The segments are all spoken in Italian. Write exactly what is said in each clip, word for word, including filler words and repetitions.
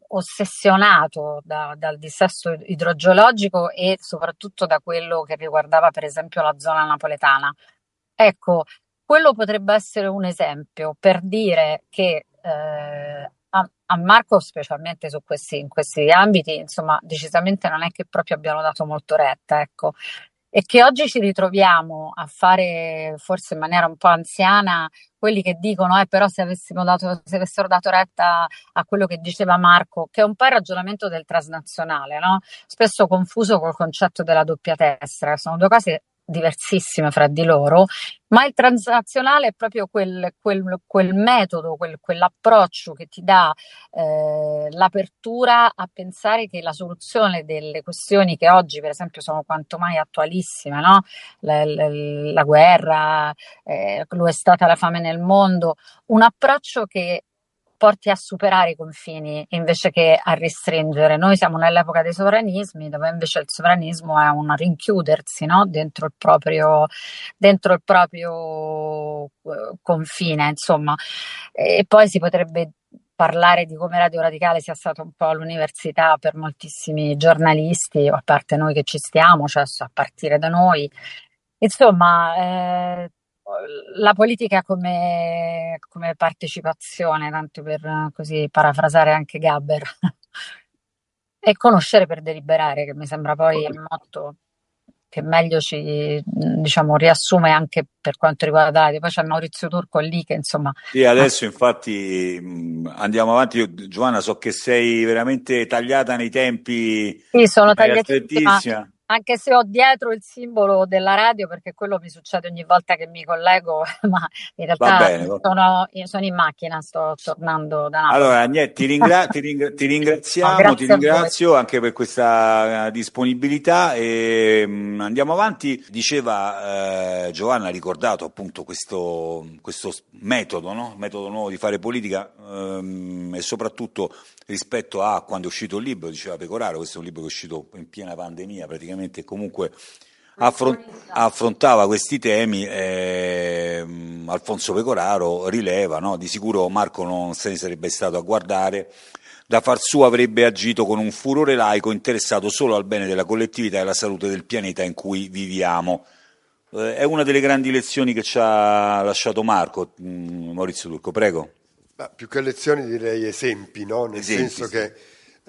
ossessionato da- dal dissesto idrogeologico e soprattutto da quello che riguardava per esempio la zona napoletana. Ecco, quello potrebbe essere un esempio per dire che eh, a, a Marco, specialmente su questi, in questi ambiti, insomma, decisamente non è che proprio abbiano dato molto retta, ecco. E che oggi ci ritroviamo a fare, forse in maniera un po' anziana, quelli che dicono, eh, però se avessimo dato, se avessero dato retta a quello che diceva Marco, che è un po' il ragionamento del transnazionale, no? Spesso confuso col concetto della doppia destra, sono due cose diversissime fra di loro, ma il transnazionale è proprio quel, quel- quel metodo, quel- quell'approccio che ti dà eh, l'apertura a pensare che la soluzione delle questioni che oggi, per esempio, sono quanto mai attualissime, no? La, la- la guerra, eh, lo è stata la fame nel mondo, un approccio che porti a superare i confini invece che a restringere. Noi siamo nell'epoca dei sovranismi, dove invece il sovranismo è un rinchiudersi, no? Dentro il proprio, dentro il proprio eh, confine, insomma. E poi si potrebbe parlare di come Radio Radicale sia stato un po' l'università per moltissimi giornalisti, a parte noi che ci stiamo, cioè a partire da noi. Insomma, eh, la politica come, come partecipazione, tanto per eh, così parafrasare anche Gaber, e conoscere per deliberare, che mi sembra poi il motto che meglio ci, diciamo, riassume anche per quanto riguarda l'A D I. Poi c'è Maurizio Turco lì che insomma Sì, ha- adesso infatti mh, andiamo avanti. Io, Giovanna, so che sei veramente tagliata nei tempi sì, in sono maniera tagliatissima, strettissima. anche se ho dietro il simbolo della radio, perché quello mi succede ogni volta che mi collego, ma in Va realtà bene. va- sono, io sono in macchina, sto tornando da Napoli. Allora, niente, ti ringra- ti ringra- ti No, ringraziamo, ti grazie a voi. ringrazio anche per questa eh, disponibilità e mh, andiamo avanti. Diceva eh, Giovanna, ha ricordato appunto questo, questo s- metodo, no? Metodo nuovo di fare politica ehm, e soprattutto rispetto a quando è uscito il libro, diceva Pecoraro, questo è un libro che è uscito in piena pandemia praticamente, e comunque affron- affrontava questi temi. ehm, Alfonso Pecoraro rileva, no? Di sicuro Marco non se ne sarebbe stato a guardare, da far suo avrebbe agito con un furore laico interessato solo al bene della collettività e alla salute del pianeta in cui viviamo. Eh, è una delle grandi lezioni che ci ha lasciato Marco. Mm, Maurizio Turco, prego. Ma più che lezioni direi esempi, no? Nel Esempi, senso sì. che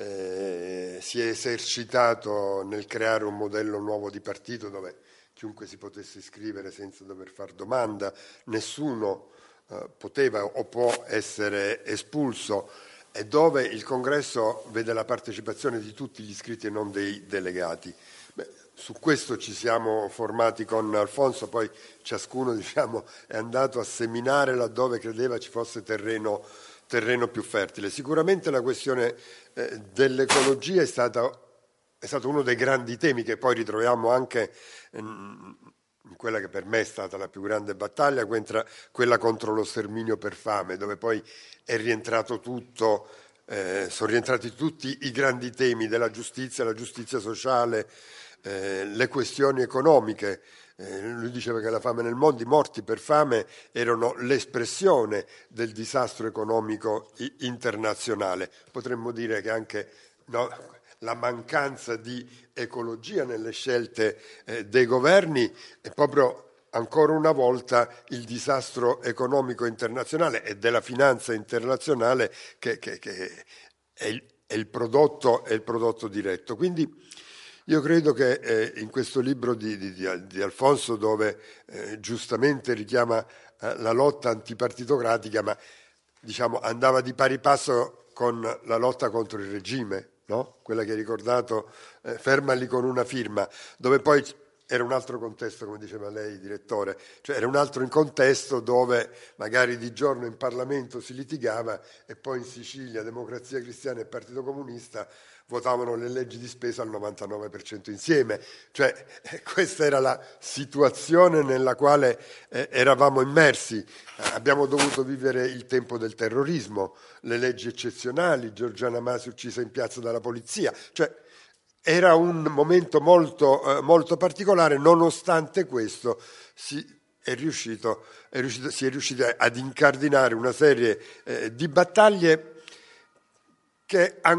eh, si è esercitato nel creare un modello nuovo di partito dove chiunque si potesse iscrivere senza dover fare domanda, nessuno eh, poteva o può essere espulso e dove il congresso vede la partecipazione di tutti gli iscritti e non dei delegati. Beh, su questo ci siamo formati con Alfonso, poi ciascuno diciamo, è andato a seminare laddove credeva ci fosse terreno, terreno più fertile. Sicuramente la questione eh, dell'ecologia è stata, è stato uno dei grandi temi che poi ritroviamo anche in, in quella che per me è stata la più grande battaglia, quella, quella contro lo sterminio per fame, dove poi è rientrato tutto, eh, sono rientrati tutti i grandi temi della giustizia, la giustizia sociale, eh, le questioni economiche. Eh, lui diceva che la fame nel mondo, i morti per fame erano l'espressione del disastro economico i- internazionale. Potremmo dire che anche no, la mancanza di ecologia nelle scelte eh, dei governi è proprio ancora una volta il disastro economico internazionale e della finanza internazionale che, che- che è, il, è il prodotto, è il prodotto diretto. Quindi io credo che eh, in questo libro di, di- di- di Alfonso, dove eh, giustamente richiama eh, la lotta antipartitocratica, ma diciamo, andava di pari passo con la lotta contro il regime, no? Quella che hai ricordato, eh, fermali con una firma, dove poi era un altro contesto, come diceva lei, direttore, cioè era un altro contesto dove magari di giorno in Parlamento si litigava e poi in Sicilia Democrazia Cristiana e Partito Comunista votavano le leggi di spesa al novantanove per cento insieme. Cioè, eh, questa era la situazione nella quale eh, eravamo immersi. Eh, abbiamo dovuto vivere il tempo del terrorismo, le leggi eccezionali, Giorgiana Masi uccisa in piazza dalla polizia. Cioè, era un momento molto, eh, molto particolare, nonostante questo si è riuscito, è riuscito, si è riusciti ad incardinare una serie eh, di battaglie che